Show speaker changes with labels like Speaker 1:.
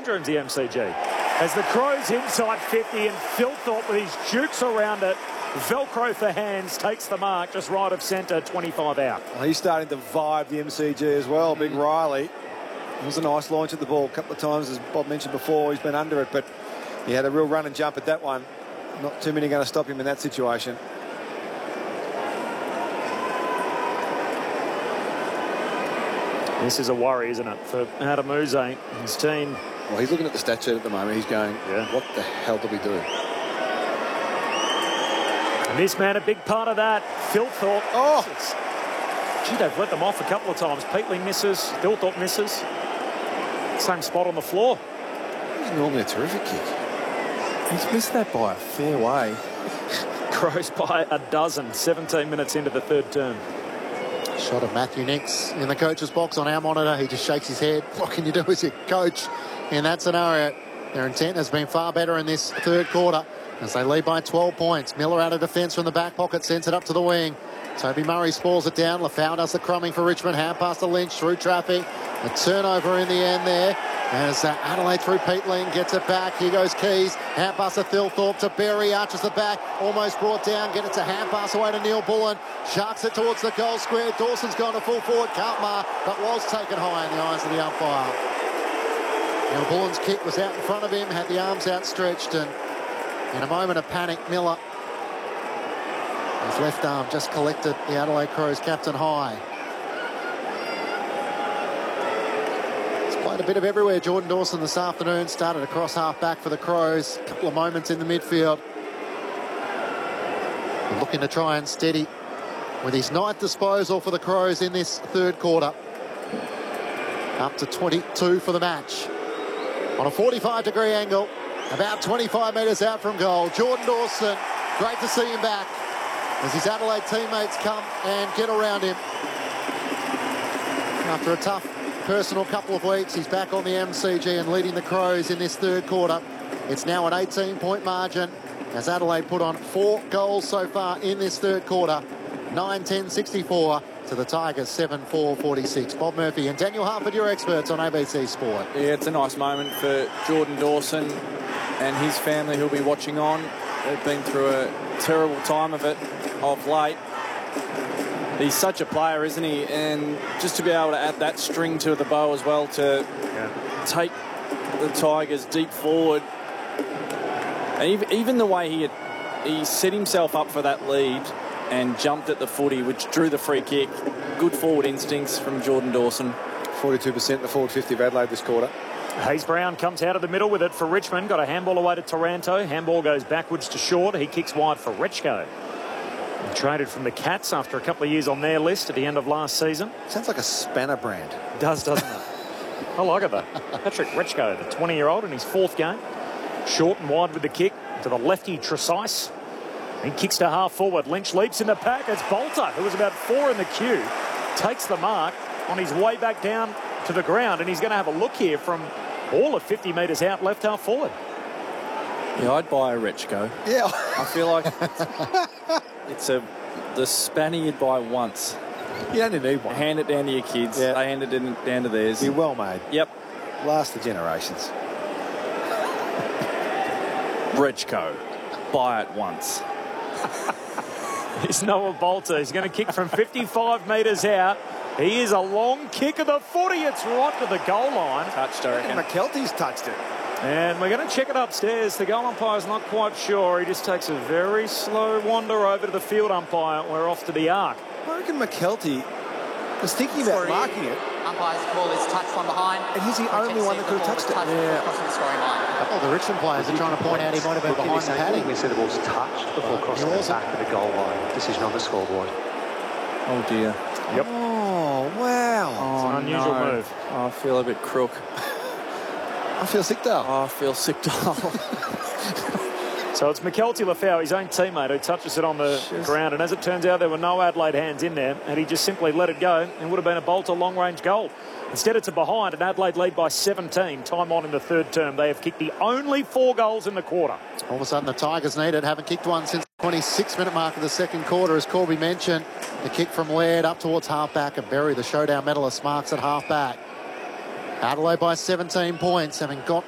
Speaker 1: rooms, the MCG. As the Crows inside 50 and Philthorpe with his jukes around it. Velcro for hands, takes the mark just right of centre, 25 out.
Speaker 2: Well, he's starting to vibe the MCG as well, Big Riley. It was a nice launch at the ball a couple of times, as Bob mentioned before. He's been under it, but he had a real run and jump at that one. Not too many going to stop him in that situation.
Speaker 1: This is a worry, isn't it, for Adam Yze and his team.
Speaker 3: Well, he's looking at the stat sheet at the moment. He's going, what the hell do we do?
Speaker 1: And this man, a big part of that. Philthorpe.
Speaker 2: Oh!
Speaker 1: Gee, they've let them off a couple of times. Peatling misses. Philthorpe misses. Same spot on the floor.
Speaker 3: He's normally a terrific kick.
Speaker 4: He's missed that by a fair way.
Speaker 1: Crows by a dozen. 17 minutes into the third term.
Speaker 5: Shot of Matthew Nicks in the coach's box on our monitor. He just shakes his head. What can you do as your coach in that scenario? Their intent has been far better in this third quarter as they lead by 12 points. Miller out of defence from the back pocket, sends it up to the wing. Toby Murray spoils it down. Lafau does the crumbing for Richmond. Hand pass to Lynch through traffic. A turnover in the end there as Adelaide through Peatling gets it back. Here goes Keys. Hand pass to Philthorpe to Berry. Arches the back. Almost brought down. Get it to hand pass away to Neil Bullen. Sharks it towards the goal square. Dawson's gone to full forward. Can't mark, but was taken high in the eyes of the umpire. Neil Bullen's kick was out in front of him. Had the arms outstretched, and in a moment of panic, Miller, his left arm just collected the Adelaide Crows captain high. He's played a bit of everywhere, Jordan Dawson, this afternoon. Started across half-back for the Crows. A couple of moments in the midfield. They're looking to try and steady with his 9th disposal for the Crows in this third quarter. Up to 22 for the match. On a 45-degree angle, about 25 metres out from goal. Jordan Dawson, great to see him back as his Adelaide teammates come and get around him. After a tough personal couple of weeks, he's back on the MCG and leading the Crows in this third quarter. It's now an 18-point margin as Adelaide put on 4 goals so far in this third quarter. 9-10-64 to the Tigers, 7-4-46. Bob Murphy and Daniel Harford, your experts on ABC Sport.
Speaker 4: Yeah, it's a nice moment for Jordan Dawson and his family who'll be watching on. They've been through a terrible time of it of late. He's such a player, isn't he? And just to be able to add that string to the bow as well to take the Tigers deep forward. And even the way he set himself up for that lead and jumped at the footy, which drew the free kick. Good forward instincts from Jordan Dawson.
Speaker 2: 42% in the forward 50 of Adelaide this quarter.
Speaker 1: Hayes Brown comes out of the middle with it for Richmond. Got a handball away to Taranto. Handball goes backwards to Short. He kicks wide for Rechko. He traded from the Cats after a couple of years on their list at the end of last season.
Speaker 2: Sounds like a spanner brand.
Speaker 1: Does, doesn't it? I like it though. Patrick Rechko, the 20-year-old in his 4th game. Short and wide with the kick to the lefty Tresice. He kicks to half forward. Lynch leaps in the pack. It's Bolter, who was about 4 in the queue. Takes the mark on his way back down to the ground, and he's going to have a look here from all of 50 metres out, left half forward.
Speaker 4: Yeah, I'd buy a Rechko.
Speaker 2: Yeah.
Speaker 4: I feel like it's the spanner you'd buy once.
Speaker 2: You only need one.
Speaker 4: Hand it down to your kids.
Speaker 2: Yeah.
Speaker 4: They hand it down to theirs.
Speaker 2: Be well made.
Speaker 4: Yep.
Speaker 2: Last the generations.
Speaker 4: Rechko. Buy it once.
Speaker 1: It's Noah Bolter. He's going to kick from 55 metres out. He is a long kick of the footy. It's right to the goal line.
Speaker 4: Touched, I reckon.
Speaker 2: McKelty's touched it.
Speaker 1: And we're going to check it upstairs. The goal umpire's not quite sure. He just takes a very slow wander over to the field umpire. We're off to the arc.
Speaker 2: I reckon McKelty was thinking about marking it.
Speaker 6: Umpire's call is touch from behind.
Speaker 2: And he's the only one that could have touched it.
Speaker 6: Crossing the scoring line.
Speaker 5: A couple of the Richmond players are trying to point out he might have been behind the padding.
Speaker 7: We said the ball's touched before crossing the back of the goal line. Decision on the scoreboard.
Speaker 4: Oh, dear.
Speaker 1: Yep.
Speaker 2: Oh, wow.
Speaker 1: It's an unusual move.
Speaker 4: Oh, I feel a bit crook.
Speaker 2: I feel sick, though.
Speaker 4: Oh, I feel sick, though.
Speaker 1: So it's McKelty Lafau, his own teammate, who touches it on the ground. And as it turns out, there were no Adelaide hands in there, and he just simply let it go. It would have been a Bolter long-range goal. Instead, it's a behind, and Adelaide lead by 17. Time on in the third term. They have kicked the only 4 goals in the quarter.
Speaker 5: All of a sudden, the Tigers need it. Haven't kicked one since the 26-minute mark of the second quarter. As Corby mentioned, the kick from Laird up towards half-back, and Berry, the showdown medalist, marks at half-back. Adelaide by 17 points, having got